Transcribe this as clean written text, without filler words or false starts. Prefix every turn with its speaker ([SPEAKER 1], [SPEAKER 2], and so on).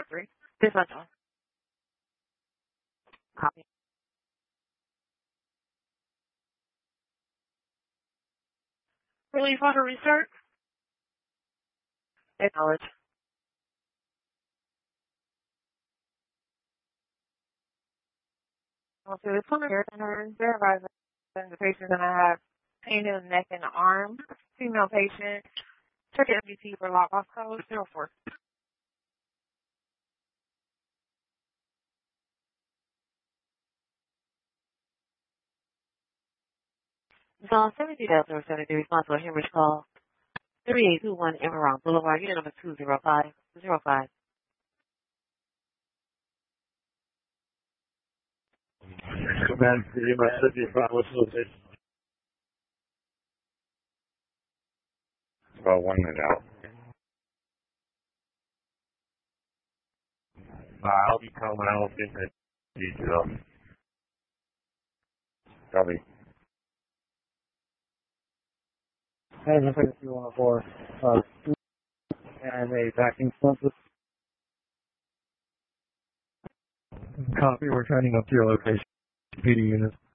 [SPEAKER 1] 3. This much on. Copy. Relief auto restart. Acknowledge. I'll do this one here and verify that the patient's going to have pain in the neck and the arm. Female patient. Check MDT for log off code 04. Zone 72,070 responsible hemorrhage call 3821 Emerald Boulevard, unit number 20505.
[SPEAKER 2] Command, you might have your problem with this. About 1 minute out. I'll be coming out in the detail. Copy.
[SPEAKER 3] And if you want for and a backing sponsor. Copy, we're turning up to your location. PD units.